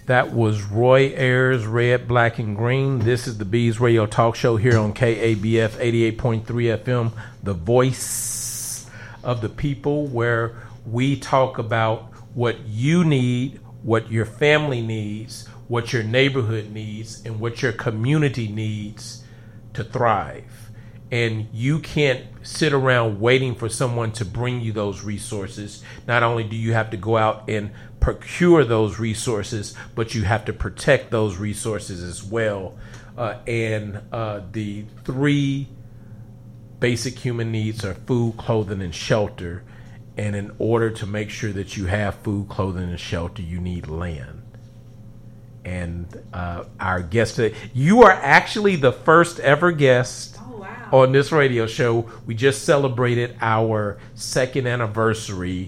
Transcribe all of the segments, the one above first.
That was Roy Ayers, Red, Black, and Green. This is the Bees Radio Talk Show here on KABF 88.3 FM, the voice of the people, where we talk about what you need, what your family needs, what your neighborhood needs, and what your community needs to thrive. And you can't sit around waiting for someone to bring you those resources. Not only do you have to go out and procure those resources, but you have to protect those resources as well. The three basic human needs are food, clothing, and shelter. And in order to make sure that you have food, clothing, and shelter, you need land. And our guest today, you are actually the first ever guest on this radio show. We just celebrated our second anniversary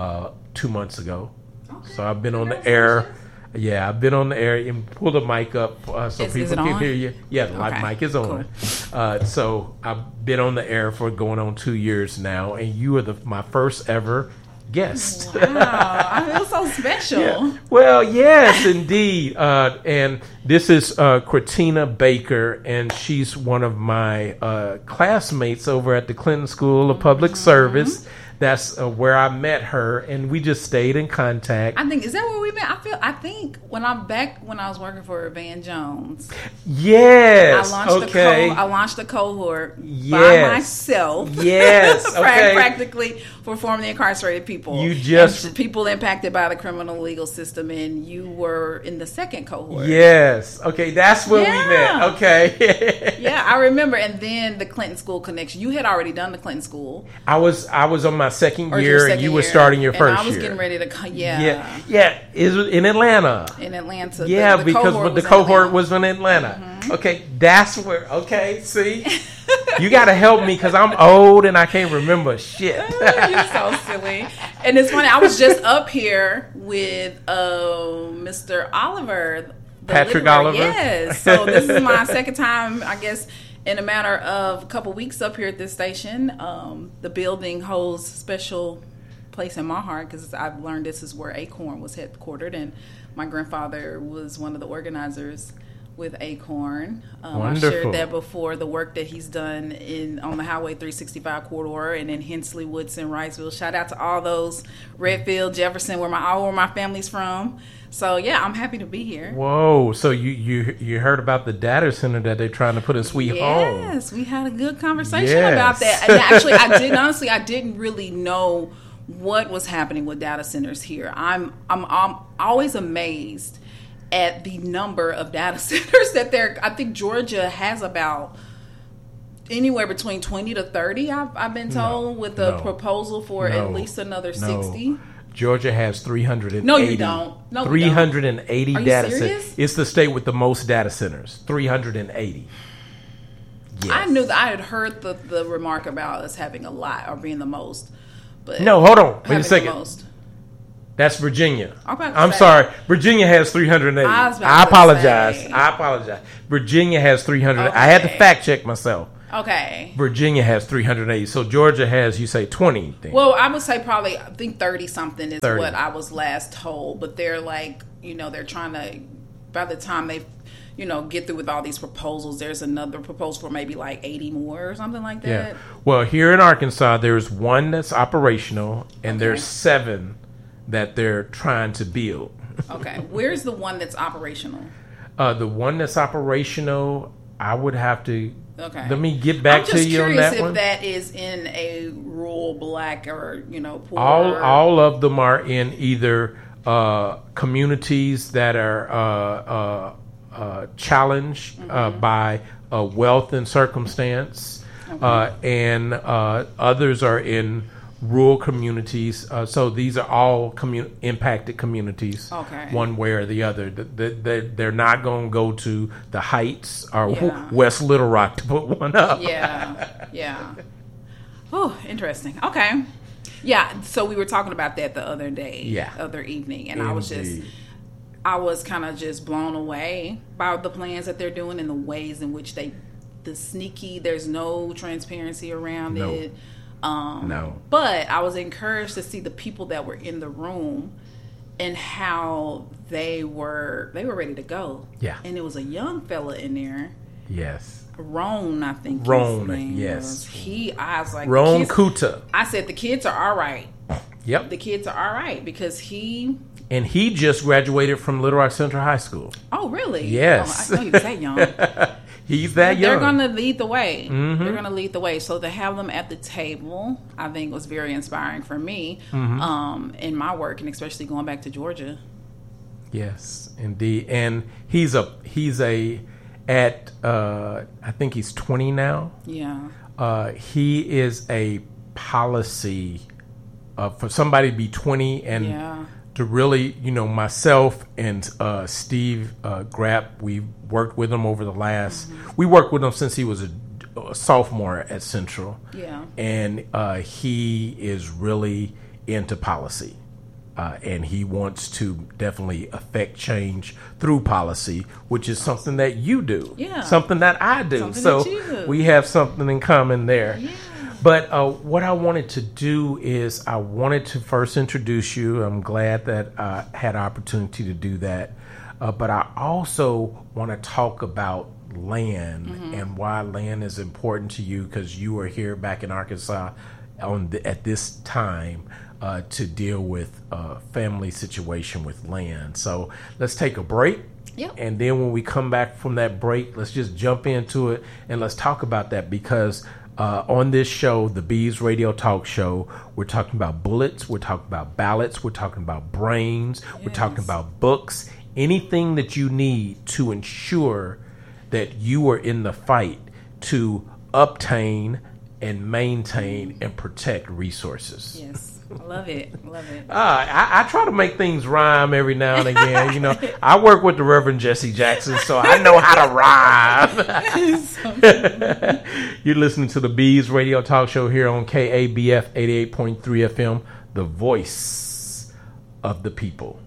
2 months ago. Okay. So I've been on the air. Yeah, I've been on the air. And pull the mic up so people can hear you. Yeah, the mic is on. Cool. So I've been on the air for going on 2 years now, and you are my first ever guest. Wow, I feel so special. Yeah. Well, yes, indeed. And this is Kratina Baker, and she's one of my classmates over at the Clinton School of Public Service. That's where I met her, and we just stayed in contact. I think, is that where we met? I think when I was working for Van Jones. Yes. I launched a cohort by myself. Yes. Okay. Practically for formerly incarcerated people. People impacted by the criminal legal system, and you were in the second cohort. Yes. Okay, that's where we met. Okay. Yeah, I remember. And then the Clinton School connection. You had already done the Clinton School. I was on my second year, and you were starting your first year. I was getting ready to Yeah. It was in Atlanta. Yeah, because the cohort was in Atlanta. Mm-hmm. Okay, that's where. Okay, see, you got to help me because I'm old and I can't remember shit. You're so silly. And it's funny. I was just up here with Mr. Oliver, Patrick Oliver. Yes. So this is my second time, I guess, in a matter of a couple weeks up here at this station. The building holds special place in my heart because I've learned this is where Acorn was headquartered, and my grandfather was one of the organizers with Acorn. I shared that before, the work that he's done on the Highway 365 corridor and in Hensley, Woodson, Wrightsville. Shout out to all those, Redfield, Jefferson, where my family's from. So yeah, I'm happy to be here. Whoa! So you heard about the data center that they're trying to put in Sweet Home? Yes, we had a good conversation about that. And actually, I didn't really know what was happening with data centers here. I'm always amazed at the number of data centers that there. I think Georgia has about anywhere between 20 to 30. I've been told with a proposal for at least another 60. Georgia has 380. No, you don't. 380 data centers. It's the state with the most data centers. 380. Yes. I knew that I had heard the remark about us having a lot or being the most. But no, hold on. Wait a second. That's Virginia. I'm sorry. Virginia has 380. I apologize. Virginia has 300. Okay. I had to fact check myself. Okay. Virginia has 380. So Georgia has, you say, 20. Then. Well, I would say probably, I think 30 something is 30. What I was last told. But they're like, they're trying to, by the time they, get through with all these proposals, there's another proposal for maybe like 80 more or something like that. Yeah. Well, here in Arkansas, there's one that's operational, and there's 7 that they're trying to build. Okay. Where's the one that's operational? The one that's operational, I would have to... Okay. Let me get back to you on that one. I'm just curious if that is in a rural black or, poor. All of them are in either communities that are challenged by wealth and circumstance, and others are in rural communities. So these are all impacted communities, one way or the other. They're not going to go to the Heights or West Little Rock to put one up. Yeah. Oh, interesting. Okay. Yeah, so we were talking about that the other day, other evening, and I was kind of just blown away by the plans that they're doing and the ways in which there's no transparency around it. No. But I was encouraged to see the people that were in the room and how they were ready to go. Yeah. And it was a young fella in there. Yes. Roan, I think. Roan, his name yes. was. I was like, Roan Kuta. I said the kids are all right. Yep. The kids are all right because he. And he just graduated from Little Rock Central High School. Oh, really? Yes. Oh, I know he was that young. He's that young. They're going to lead the way. Mm-hmm. They're going to lead the way. So to have them at the table, I think was very inspiring for me in my work, and especially going back to Georgia. Yes, indeed. And he's I think he's 20 now. Yeah. He is a policy for somebody to be 20 and to really, myself and Steve Grapp, we worked with him over the last, we worked with him since he was a sophomore at Central. Yeah. And he is really into policy. And he wants to definitely affect change through policy, which is something that you do. Yeah. Something that I do. Something so that you do. We have something in common there. Yeah. But what I wanted to do is I wanted to first introduce you. I'm glad that I had opportunity to do that. But I also want to talk about land and why land is important to you, because you are here back in Arkansas at this time to deal with family situation with land. So let's take a break. Yep. And then when we come back from that break, let's just jump into it and let's talk about that, because on this show, the Bees Radio Talk Show, we're talking about bullets, we're talking about ballots, we're talking about brains, we're talking about books, anything that you need to ensure that you are in the fight to obtain and maintain and protect resources. Yes. I love it. I try to make things rhyme every now and again. I work with the Reverend Jesse Jackson, so I know how to rhyme. You're listening to the Bees Radio Talk Show here on KABF 88.3 FM, the voice of the people.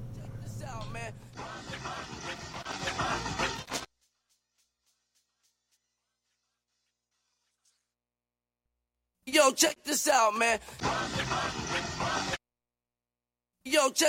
Yo, check this out, man. Yo, check